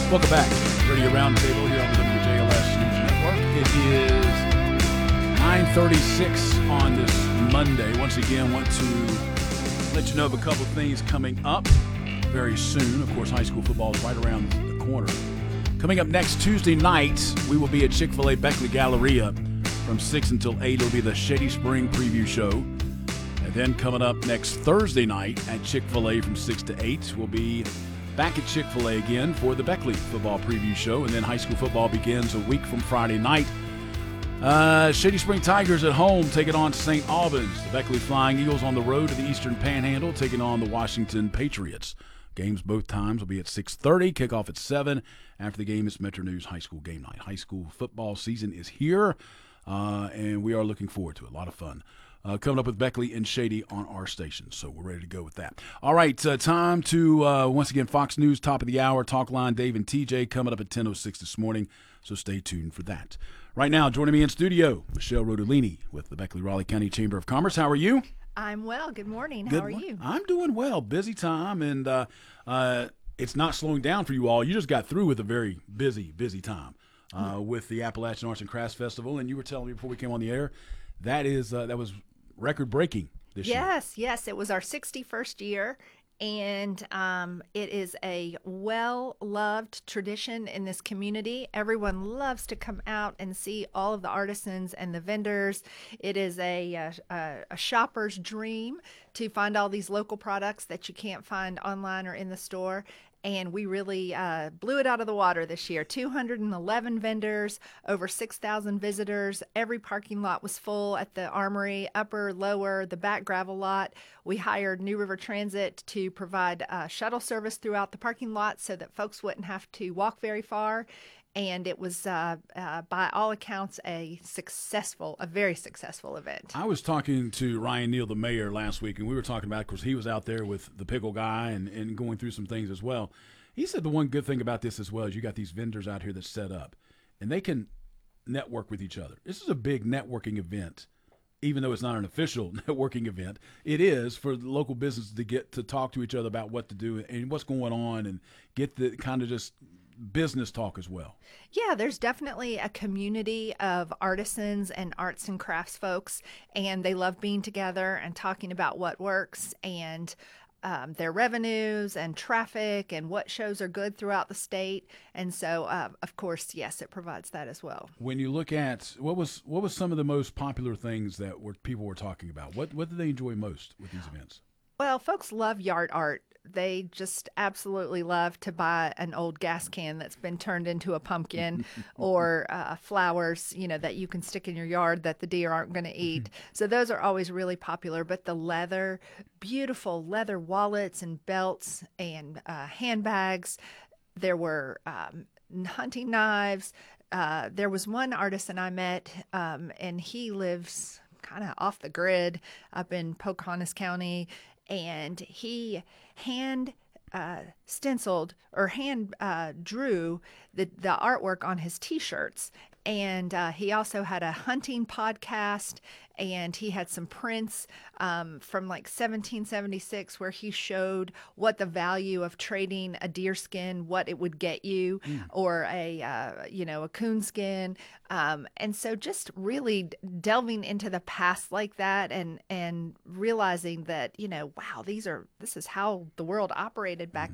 Welcome back. Radio Roundtable here on the WJLS News Network. It is 9:36 on this Monday. Once again, want to let you know of a couple of things coming up very soon. Of course, high school football is right around the corner. Coming up next Tuesday night, we will be at Chick-fil-A Beckley Galleria from 6 until 8. It'll be the Shady Spring preview show. And then coming up next Thursday night at Chick-fil-A from 6 to 8, we'll be back at Chick-fil-A again for the Beckley football preview show. And then high school football begins a week from Friday night. Shady Spring Tigers at home taking on St. Albans. The Beckley Flying Eagles on the road to the Eastern Panhandle taking on the Washington Patriots. Games both times will be at 6:30. Kickoff at 7. After the game, it's Metro News High School Game Night. High school football season is here, and we are looking forward to it. A lot of fun. Coming up with Beckley and Shady on our station, so we're ready to go with that. All right, time to, once again, Fox News, top of the hour, Talk Line, Dave and TJ coming up at 10:06 this morning, so stay tuned for that. Right now, joining me in studio, Michelle Rodolini with the Beckley-Raleigh County Chamber of Commerce. How are you? I'm well. Good morning. How are you? I'm doing well. Busy time, and it's not slowing down for you all. You just got through with a very busy time with the Appalachian Arts and Crafts Festival, and you were telling me before we came on the air, that was record-breaking this year. Yes. It was our 61st year, and it is a well-loved tradition in this community. Everyone loves to come out and see all of the artisans and the vendors. It is a shopper's dream to find all these local products that you can't find online or in the store. And we really blew it out of the water this year. 211 vendors, over 6,000 visitors. Every parking lot was full at the Armory, upper, lower, the back gravel lot. We hired New River Transit to provide shuttle service throughout the parking lot so that folks wouldn't have to walk very far. And it was, by all accounts, a very successful event. I was talking to Ryan Neal, the mayor, last week, and we were talking about, because he was out there with the pickle guy and going through some things as well. He said the one good thing about this as well is you got these vendors out here that set up, and they can network with each other. This is a big networking event. Even though it's not an official networking event, it is for the local businesses to get to talk to each other about what to do and what's going on and get the kind of just business talk as well. Yeah, there's definitely a community of artisans and arts and crafts folks, and they love being together and talking about what works and their revenues and traffic and what shows are good throughout the state. And so, of course, yes, it provides that as well. When you look at what was some of the most popular things that people were talking about, what did they enjoy most with these events? Well, folks love yard art. They just absolutely love to buy an old gas can that's been turned into a pumpkin or flowers, that you can stick in your yard that the deer aren't going to eat. So those are always really popular. But the beautiful leather wallets and belts and handbags. There were hunting knives. There was one artisan I met, and he lives kind of off the grid up in Pocahontas County. And he hand stenciled or hand drew the artwork on his T-shirts. And he also had a hunting podcast, and he had some prints from like 1776 where he showed what the value of trading a deer skin, what it would get you, or a coon skin. And so just really delving into the past like that and realizing that, wow, this is how the world operated back